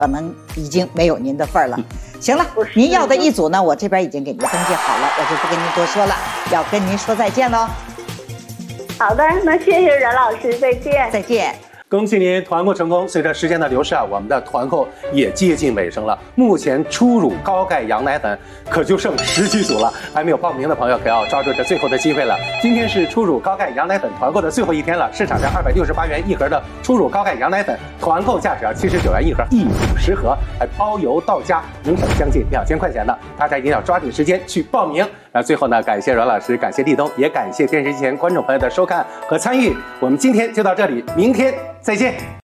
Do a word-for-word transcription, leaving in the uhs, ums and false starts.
可能已经没有您的份儿了。行了，您要的一组呢，我这边已经给您登记好了，我就不跟您多说了，要跟您说再见喽。 好的，那谢谢任老师，再见。 再见。 恭喜您团购成功！随着时间的流逝啊，我们的团购也接近尾声了。目前初乳高钙羊奶粉可就剩十几组了，还没有报名的朋友可要抓住这最后的机会了。今天是初乳高钙羊奶粉团购的最后一天了，市场价二百六十八元一盒的初乳高钙羊奶粉，团购价只要七十九元一盒，一组十盒，还包邮到家，能省将近两千块钱呢。大家一定要抓紧时间去报名。那最后呢，感谢阮老师，感谢立冬，也感谢电视机前观众朋友的收看和参与。我们今天就到这里，明天再见。